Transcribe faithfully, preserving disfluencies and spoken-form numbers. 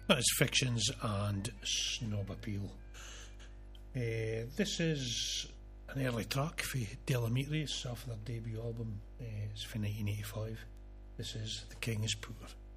It's Fictions and Snob Appeal. Uh, this is an early track for Delametrius off their debut album. Uh, it's from nineteen eighty-five. This is The King is Poor.